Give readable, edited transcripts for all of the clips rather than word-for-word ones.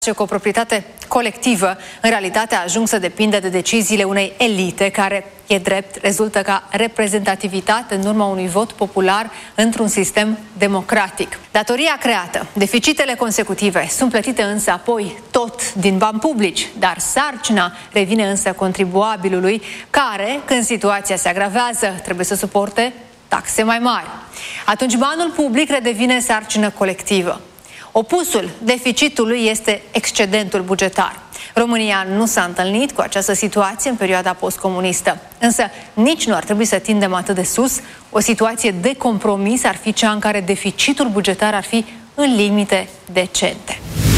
Cu o proprietate colectivă, în realitate ajung să depindă de deciziile unei elite care, e drept, rezultă ca reprezentativitate în urma unui vot popular într-un sistem democratic. Datoria creată, deficitele consecutive sunt plătite însă apoi tot din bani publici, dar sarcina revine însă contribuabilului care, când situația se agravează, trebuie să suporte taxe mai mari. Atunci banul public redevine sarcină colectivă. Opusul deficitului este excedentul bugetar. România nu s-a întâlnit cu această situație în perioada postcomunistă. Însă nici nu ar trebui să tindem atât de sus. O situație de compromis ar fi cea în care deficitul bugetar ar fi în limite decente.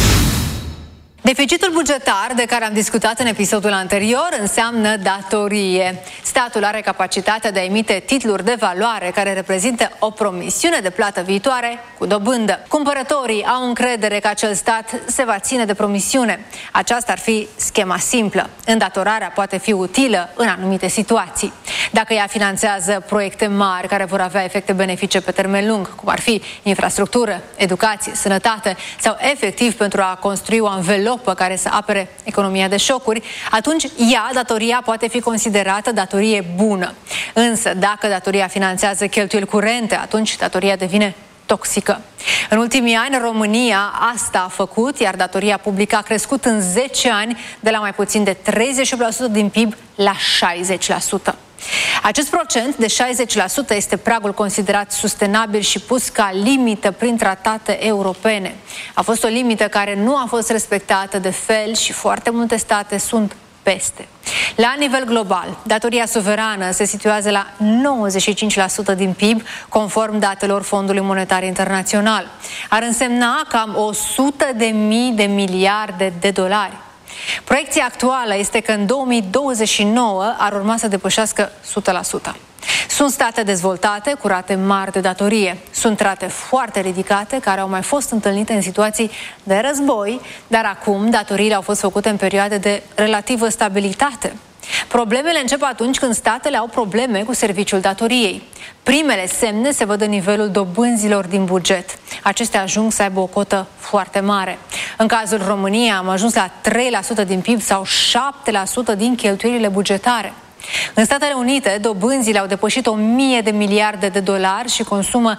Deficitul bugetar, de care am discutat în episodul anterior, înseamnă datorie. Statul are capacitatea de a emite titluri de valoare care reprezintă o promisiune de plată viitoare cu dobândă. Cumpărătorii au încredere că acel stat se va ține de promisiune. Aceasta ar fi schema simplă. Îndatorarea poate fi utilă în anumite situații. Dacă ea finanțează proiecte mari care vor avea efecte benefice pe termen lung, cum ar fi infrastructură, educație, sănătate sau efectiv pentru a construi o anvelopă care să apere economia de șocuri, atunci datoria poate fi considerată datorie bună. Însă, dacă datoria finanțează cheltuieli curente, atunci datoria devine toxică. În ultimii ani, România asta a făcut, iar datoria publică a crescut în 10 ani de la mai puțin de 38% din PIB la 60%. Acest procent de 60% este pragul considerat sustenabil și pus ca limită prin tratate europene. A fost o limită care nu a fost respectată de fel și foarte multe state sunt peste. La nivel global, datoria suverană se situează la 95% din PIB, conform datelor Fondului Monetar Internațional. Ar însemna cam 100.000 de miliarde de dolari. Proiecția actuală este că în 2029 ar urma să depășească 100%. Sunt state dezvoltate cu rate mari de datorie. Sunt rate foarte ridicate care au mai fost întâlnite în situații de război, dar acum datoriile au fost făcute în perioade de relativă stabilitate. Problemele încep atunci când statele au probleme cu serviciul datoriei. Primele semne se văd în nivelul dobânzilor din buget. Acestea ajung să aibă o cotă foarte mare. În cazul României am ajuns la 3% din PIB sau 7% din cheltuielile bugetare. În Statele Unite, dobânzile au depășit 1.000 de miliarde de dolari și consumă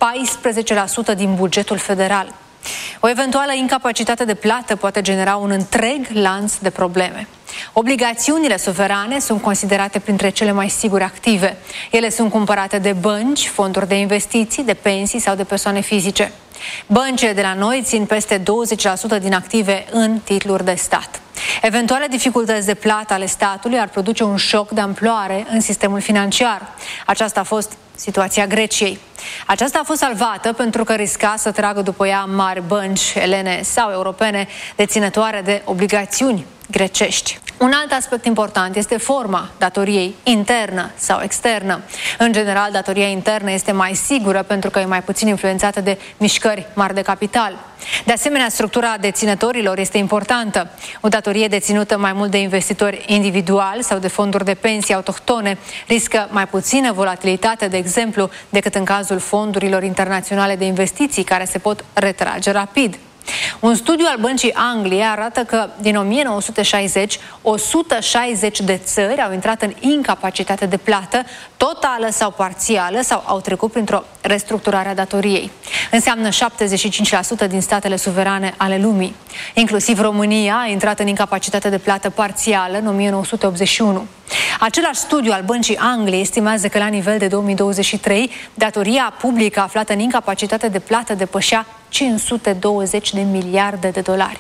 14% din bugetul federal. O eventuală incapacitate de plată poate genera un întreg lanț de probleme. Obligațiunile suverane sunt considerate printre cele mai sigure active. Ele sunt cumpărate de bănci, fonduri de investiții, de pensii sau de persoane fizice. Băncile de la noi țin peste 20% din active în titluri de stat. Eventuale dificultăți de plată ale statului ar produce un șoc de amploare în sistemul financiar. Aceasta a fost situația Greciei. Aceasta a fost salvată pentru că risca să tragă după ea mari bănci elene sau europene deținătoare de obligațiuni grecești. Un alt aspect important este forma datoriei, internă sau externă. În general, datoria internă este mai sigură pentru că e mai puțin influențată de mișcări mari de capital. De asemenea, structura deținătorilor este importantă. O datorie deținută mai mult de investitori individuali sau de fonduri de pensii autohtone riscă mai puțină volatilitate, de exemplu, decât în cazul fondurilor internaționale de investiții, care se pot retrage rapid. Un studiu al Băncii Angliei arată că din 1960, 160 de țări au intrat în incapacitate de plată, totală sau parțială, sau au trecut printr-o restructurare a datoriei. Înseamnă 75% din statele suverane ale lumii. Inclusiv România a intrat în incapacitate de plată parțială în 1981. Același studiu al Băncii Angliei estimează că la nivel de 2023, datoria publică aflată în incapacitate de plată depășea 520 de miliarde de dolari.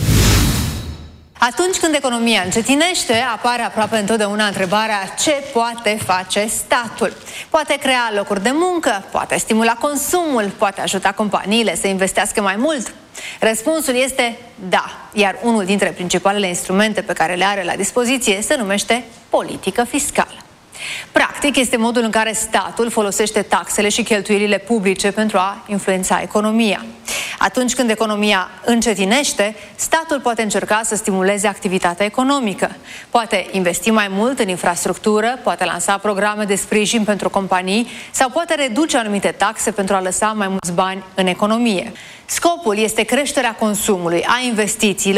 Atunci când economia încetinește, apare aproape întotdeauna întrebarea: ce poate face statul? Poate crea locuri de muncă, poate stimula consumul, poate ajuta companiile să investească mai mult? Răspunsul este da, iar unul dintre principalele instrumente pe care le are la dispoziție se numește politică fiscală. Practic, este modul în care statul folosește taxele și cheltuielile publice pentru a influența economia. Atunci când economia încetinește, statul poate încerca să stimuleze activitatea economică. Poate investi mai mult în infrastructură, poate lansa programe de sprijin pentru companii sau poate reduce anumite taxe pentru a lăsa mai mulți bani în economie. Scopul este creșterea consumului, a investițiilor